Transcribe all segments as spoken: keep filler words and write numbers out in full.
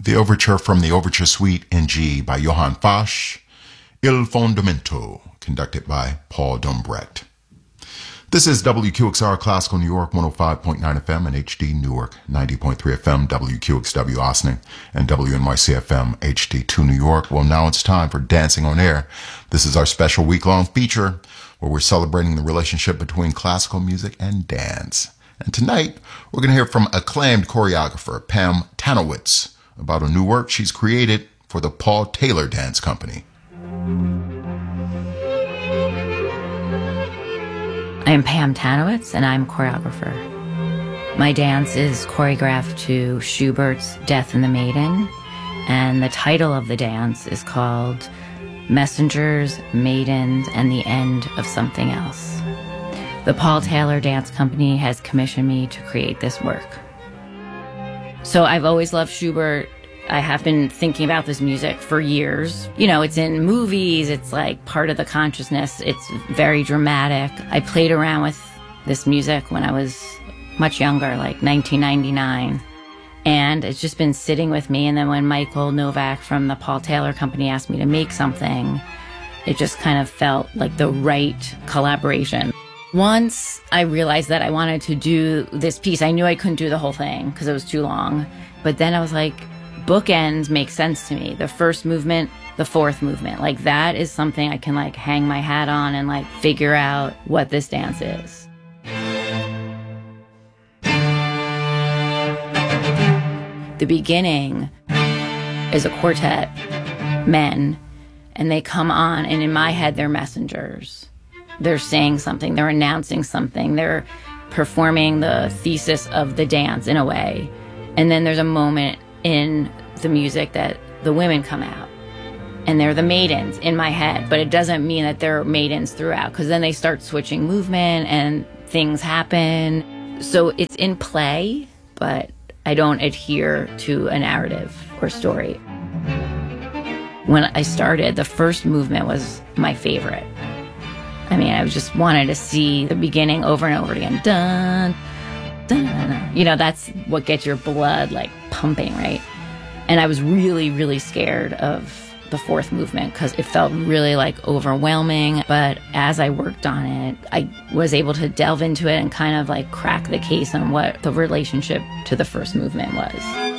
The overture from the Overture Suite in G by Johann Fasch, Il Fondamento, conducted by Paul Dombrecht. This is W Q X R Classical New York one oh five point nine F M and H D Newark ninety point three F M, W Q X W Ossining, and W N Y C F M H D two New York. Well, now it's time for Dancing on Air. This is our special week-long feature where we're celebrating the relationship between classical music and dance. And tonight, we're going to hear from acclaimed choreographer Pam Tanowitz about a new work she's created for the Paul Taylor Dance Company. I'm Pam Tanowitz, and I'm a choreographer. My dance is choreographed to Schubert's Death and the Maiden, and the title of the dance is called Messengers, Maidens, and the End of Something Else. The Paul Taylor Dance Company has commissioned me to create this work. So I've always loved Schubert. I have been thinking about this music for years. You know, it's in movies, it's like part of the consciousness, it's very dramatic. I played around with this music when I was much younger, like nineteen ninety-nine. And it's just been sitting with me. And then when Michael Novak from the Paul Taylor Company asked me to make something, it just kind of felt like the right collaboration. Once I realized that I wanted to do this piece, I knew I couldn't do the whole thing because it was too long. But then I was like, bookends make sense to me. The first movement, the fourth movement. Like that is something I can like hang my hat on and like figure out what this dance is. The beginning is a quartet, men, and they come on, and in my head, they're messengers. They're saying something, they're announcing something, they're performing the thesis of the dance in a way. And then there's a moment in the music that the women come out, and they're the maidens in my head, but it doesn't mean that they're maidens throughout, because then they start switching movement and things happen. So it's in play, but I don't adhere to a narrative or story. When I started, the first movement was my favorite. I mean, I just wanted to see the beginning over and over again. Dun, dun, dun. You know, that's what gets your blood like pumping, right? And I was really, really scared of the fourth movement because it felt really like overwhelming. But as I worked on it, I was able to delve into it and kind of like crack the case on what the relationship to the first movement was.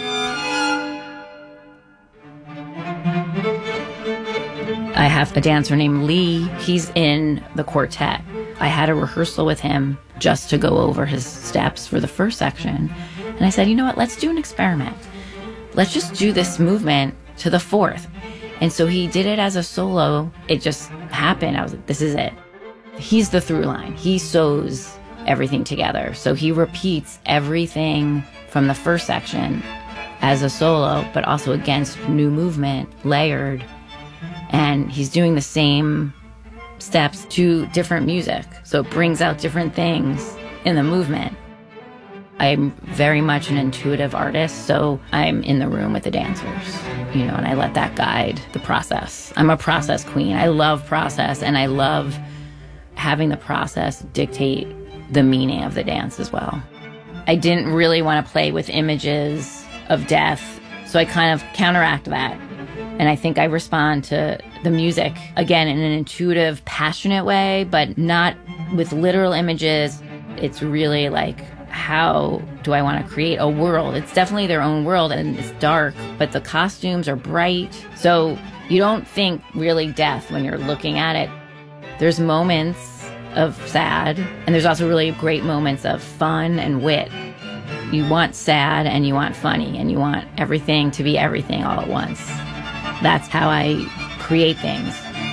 I have a dancer named Lee. He's in the quartet. I had a rehearsal with him just to go over his steps for the first section. And I said, you know what, let's do an experiment. Let's just do this movement to the fourth. And so he did it as a solo. It just happened. I was like, this is it. He's the through line. He sews everything together. So he repeats everything from the first section as a solo, but also against new movement, layered. And he's doing the same steps to different music. So it brings out different things in the movement. I'm very much an intuitive artist, so I'm in the room with the dancers, you know, and I let that guide the process. I'm a process queen. I love process, and I love having the process dictate the meaning of the dance as well. I didn't really want to play with images of death, so I kind of counteract that. And I think I respond to the music, again, in an intuitive, passionate way, but not with literal images. It's really like, how do I want to create a world? It's definitely their own world, and it's dark, but the costumes are bright. So you don't think really death when you're looking at it. There's moments of sad, and there's also really great moments of fun and wit. You want sad, and you want funny, and you want everything to be everything all at once. That's how I create things.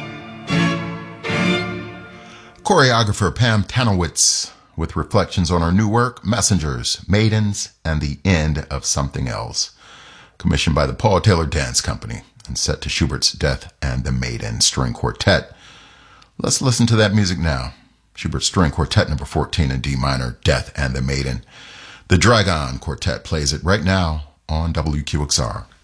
Choreographer Pam Tanowitz with reflections on her new work, Messengers, Maidens, and the End of Something Else, commissioned by the Paul Taylor Dance Company and set to Schubert's Death and the Maiden String Quartet. Let's listen to that music now. Schubert String Quartet number fourteen in D minor, Death and the Maiden. The Dragon Quartet plays it right now on W Q X R.